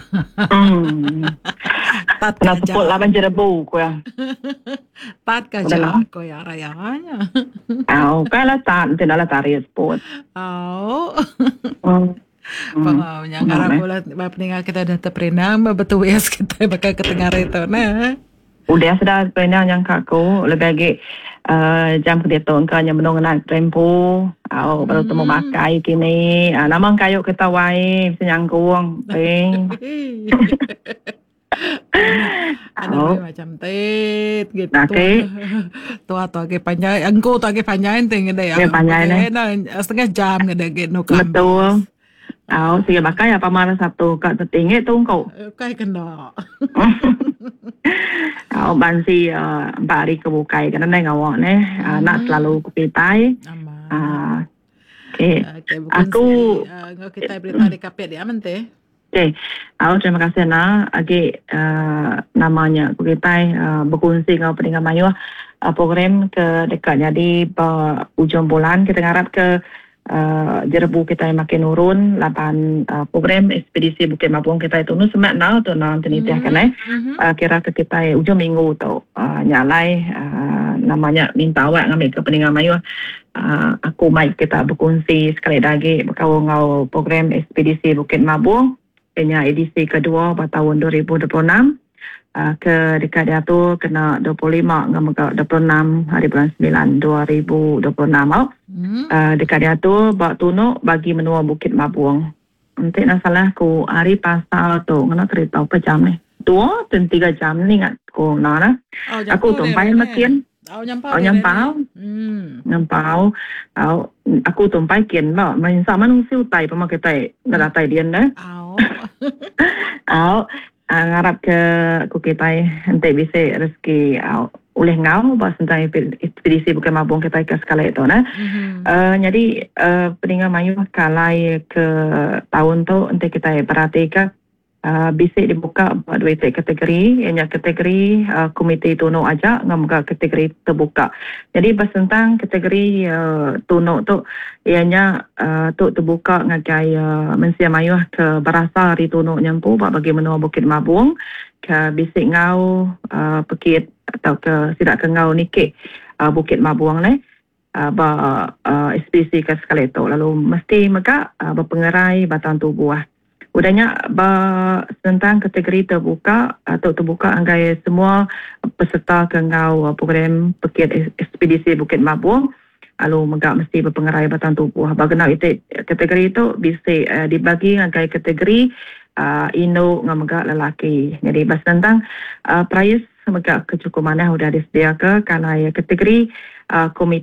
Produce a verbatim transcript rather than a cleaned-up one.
Hmm. Tat Kena seput kaja. laban jerebu ko ya. Tat Udah lah. kaja ko ya rayanya. Au, kaya tat, tidak lah tarik seput. Oh. Hmm. Hmm. Pangawnya Nah, ngarap nah. ulat bapeninga kita dah terperinam betul ya kita bakal ketengah itu nah. Udah sudah pernah yang kaku lebih lagi uh, jam kerja tu engkau yang menunggu tempo, au baru temu Hmm. makai kini, ah, namang kayu kita wai senyangkuang, peng. Ana ana Au, mai macam tet gitu tua okay, tua tua ke panjang engkau tua ke panjang ting gede dia ya panjang ni, pakai na setengah jam gede gitu no betul. kambis. Au, sige bakai apa mana satu kat tertinggi tu engkau. Kai kena. Au bansi uh, bari kebukai kerana ni ngawak ni, uh, nak Mhm. selalu kupitai. Aman. Uh, okay, Okay, bukan aku si uh, kita berita di kapet dia mente. okay, aku terima kasih na. Agi uh, namanya kita uh, berkongsi dengan pendengar Melayu uh, program ke dekatnya di uh, ujung bulan kita harap ke uh, jerebu kita yang makin urun lapan uh, program ekspedisi Bukit Mabung kita itu nu semak na tu na tenitiah kan eh uh, kira ke kita ujung minggu tu uh, nyalai uh, namanya minta awak ngambil ke pendengar Melayu. Uh, aku mai kita berkongsi sekali lagi berkawal ngau program ekspedisi Bukit Mabung kena edisi kedua pada tahun dua ribu dua puluh enam uh, ke dekat dia tu kena dua puluh lima dengan dua puluh enam hari bulan sembilan dua ribu dua puluh enam oh. Hmm. Uh, dekat dia tu buat tunuk bagi menua Bukit Mabung. Nanti nak salah ku hari pasal tu kena cerita apa jam ni dua dan tiga jam ni ingat ku nak Oh, aku tumpai makin Oh, nyampau oh dia nyampau Hmm. nyampau oh, aku tumpai kian ba main sama nung siu tai pemakai tai nggak tai dia dah Au. au ngarap ke ku kita nanti bisa rezeki au oleh ngau bahas tentang ekspedisi Bukit Mabung kita ke skala itu nah Mhm. uh, jadi uh, peninggal mayu kalai ke tahun tu nanti kita perhatikan Uh, bisa dibuka buat dua kategori, ianya kategori uh, komite tunuk aja, ngam kategori terbuka. Jadi bahas tentang kategori uh, tunuk tu, ianya uh, tu terbuka ngagai uh, Mensia Mayuh ke berasa hari tunuk nyampu bagi menua Bukit Mabung, ke bisik ngau uh, pekit atau ke sidak ke ngau nikik uh, Bukit Mabung ni. Uh, ba uh, ekspedisi ke skala itu. Lalu mesti maka uh, berpengerai batang tubuh. Udahnya bah, tentang kategori terbuka atau terbuka anggai semua peserta ke ngau program Pekit Ekspedisi Bukit Mabung lalu megak mesti berpengerai batang tubuh. Bagaimana itu kategori itu bisa uh, dibagi anggai kategori uh, induk dengan megak lelaki. Jadi bahas tentang uh, price megak kecukupannya sudah disediakan karena ya kategori uh, komite